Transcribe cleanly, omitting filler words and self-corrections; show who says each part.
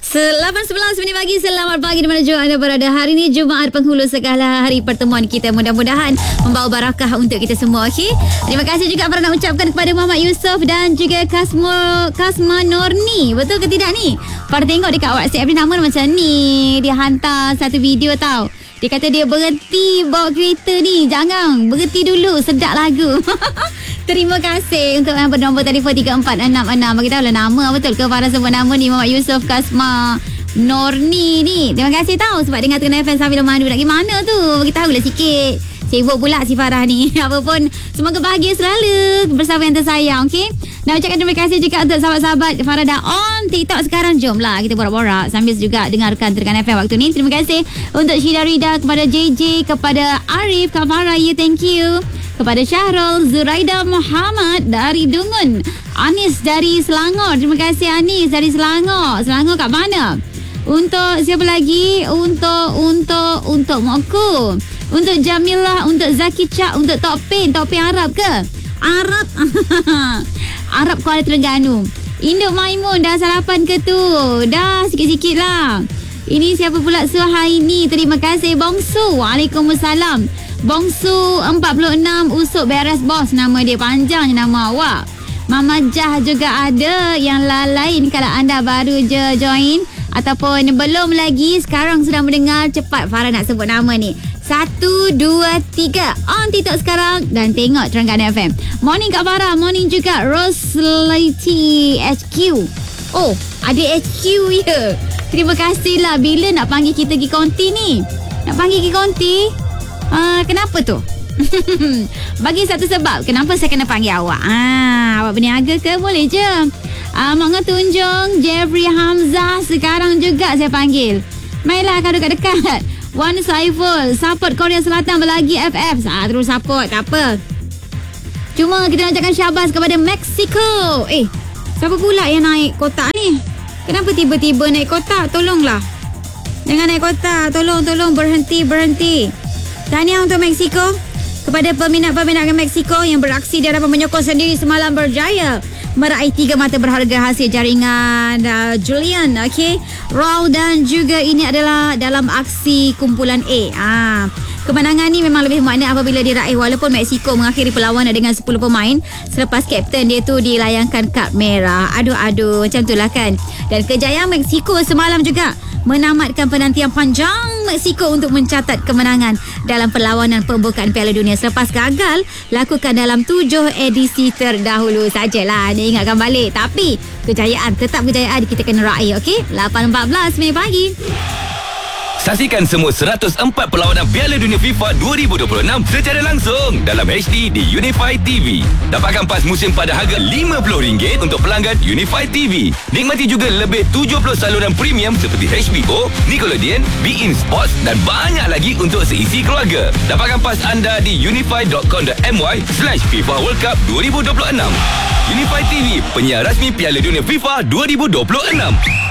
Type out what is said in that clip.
Speaker 1: 8.11 minit pagi. Selamat pagi di mana juga anda berada. Hari ini Jumaat penghulu segala hari pertemuan kita. Mudah-mudahan membawa barakah untuk kita semua. Okay? Terima kasih juga para nak ucapkan kepada Muhammad Yusof dan juga Kasma Norni. Betul ke tidak ni? Pada tengok dekat WhatsApp dia nama macam ni. Dia hantar satu video tau. Dia kata dia berhenti bawa kereta ni. Jangan, berhenti dulu. Sedap lagu. Terima kasih untuk yang bernombor telefon 3466. Beritahulah nama betul ke para sebut nama ni Muhammad Yusof Kasma Norni ni. Terima kasih tahu sebab dengar Tengah FM sambil memandu. Nak pergi mana tu? Beritahulah sikit. Sibuk pula si Farah ni. Apapun, semoga bahagia selalu bersama yang tersayang. Okay? Nak ucapkan terima kasih juga untuk sahabat-sahabat Farah dah on TikTok sekarang. Jomlah kita borak-borak sambil juga dengarkan Tengah FM waktu ni. Terima kasih untuk Syida Rida, kepada JJ, kepada Arif, Kak Farah, you thank you. Kepada Syahrul, Zuraida Muhammad dari Dungun, Anis dari Selangor. Terima kasih Anis dari Selangor. Selangor kat mana? Untuk siapa lagi? Untuk Mokku, untuk Jamilah, untuk Zaki Cak, untuk Topin Arab ke? Arab Kuala Terengganu. Induk Maimun dah sarapan ke tu? Dah sikit-sikit lah. Ini siapa pula? Suhaini. Terima kasih Bongsu. Waalaikumsalam. Bongsu 46 Usuk beres bos. Nama dia panjang nama awak. Mama Jah juga ada. Yang lain kalau anda baru je join ataupun belum lagi, sekarang sudah mendengar, cepat Farah nak sebut nama ni. 1, 2, 3 on TikTok sekarang dan tengok Terengganu FM. Morning Kak Farah. Morning juga Roslity HQ. Oh, ada HQ ya. Terima kasih lah. Bila nak panggil kita pergi konti ni? Nak panggil pergi konti? Kenapa tu? Bagi satu sebab kenapa saya kena panggil awak. Awak berniaga ke? Boleh je. Mak Tunjung Jeffrey Hamzah sekarang juga saya panggil. Mainlah kalau dekat-dekat. Wan Saiful support Korea Selatan berlagi FF. Terus support, tak apa. Cuma kita nak ucapkan syabas kepada Mexico. Siapa pula yang naik kotak ni? Kenapa tiba-tiba naik kotak? Tolonglah. Jangan naik kotak. Tolong berhenti. Tahniah untuk Mexico. Kepada peminat-peminat Mexico yang beraksi di hadapan menyokong sendiri semalam berjaya meraih 3 mata berharga hasil jaringan Julian, okay? Raw dan juga ini adalah dalam aksi kumpulan A. Kemenangan ni memang lebih makna apabila diraih walaupun Mexico mengakhiri perlawanan dengan 10 pemain selepas kapten dia tu dilayangkan kad merah. Aduh, macam itulah kan. Dan kejayaan Mexico semalam juga menamatkan penantian panjang Mexico untuk mencatat kemenangan dalam perlawanan pembukaan Piala Dunia selepas gagal lakukan dalam 7 edisi terdahulu sajalah. Dia ingatkan balik. Tapi tetap kejayaan kita kena raih, okey? 8.14 minit pagi.
Speaker 2: Saksikan semua 104 perlawanan Piala Dunia FIFA 2026 secara langsung dalam HD di Unify TV. Dapatkan pas musim pada harga RM50 untuk pelanggan Unify TV. Nikmati juga lebih 70 saluran premium seperti HBO, Nickelodeon, beIN Sports dan banyak lagi untuk seisi keluarga. Dapatkan pas anda di unify.com.my/FIFA World Cup 2026. Unify TV, penyiar rasmi Piala Dunia FIFA 2026.